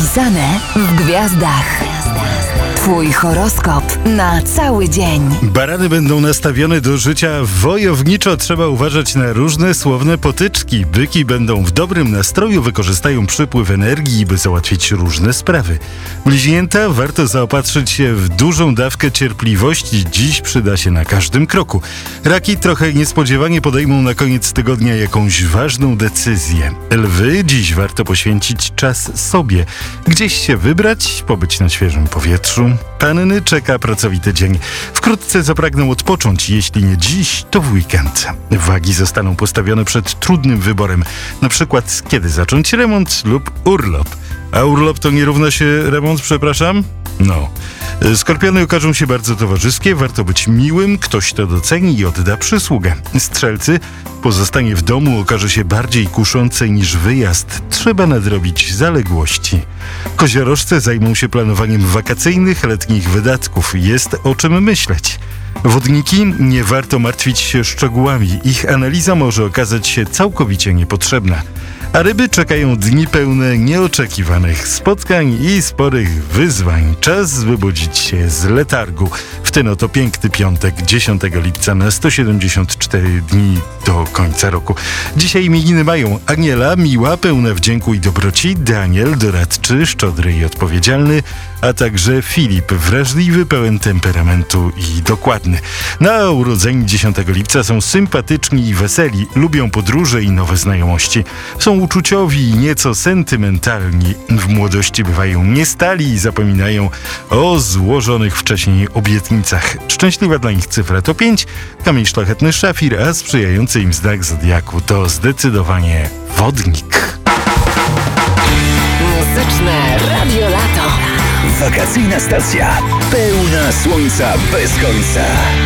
Napisane w gwiazdach. Twój horoskop na cały dzień. Barany będą nastawione do życia wojowniczo. Trzeba uważać na różne słowne potyczki. Byki będą w dobrym nastroju, wykorzystają przypływ energii, by załatwić różne sprawy. Bliźnięta, warto zaopatrzyć się w dużą dawkę cierpliwości. Dziś przyda się na każdym kroku. Raki trochę niespodziewanie podejmą na koniec tygodnia jakąś ważną decyzję. Lwy, dziś warto poświęcić czas sobie. Gdzieś się wybrać, pobyć na świeżym powietrzu. Panny, czeka pracowity dzień. Wkrótce zapragną odpocząć, jeśli nie dziś, to w weekend. Wagi zostaną postawione przed trudnym wyborem, na przykład kiedy zacząć remont lub urlop. A urlop to nie równa się remont, przepraszam? No. Skorpiony okażą się bardzo towarzyskie, warto być miłym, ktoś to doceni i odda przysługę. Strzelcy, pozostanie w domu okaże się bardziej kuszące niż wyjazd. Trzeba nadrobić zaległości. Koziorożce zajmą się planowaniem wakacyjnych, letnich wydatków. Jest o czym myśleć. Wodniki, nie warto martwić się szczegółami. Ich analiza może okazać się całkowicie niepotrzebna. A ryby czekają dni pełne nieoczekiwanych spotkań i sporych wyzwań. Czas wybudzić się z letargu. W ten oto piękny piątek, 10 lipca na 174 dni do końca roku. Dzisiaj imieniny mają Aniela, miła, pełna wdzięku i dobroci, Daniel, doradczy, szczodry i odpowiedzialny, a także Filip, wrażliwy, pełen temperamentu i dokładny. Na urodzeni 10 lipca są sympatyczni i weseli, lubią podróże i nowe znajomości. Są uczuciowi i nieco sentymentalni. W młodości bywają niestali i zapominają o złożonych wcześniej obietnicach. Szczęśliwa dla nich cyfra to 5, kamień szlachetny szafir, a sprzyjający im znak zodiaku to zdecydowanie wodnik. Muzyczne Radio Lato. Wakacyjna stacja pełna słońca bez końca.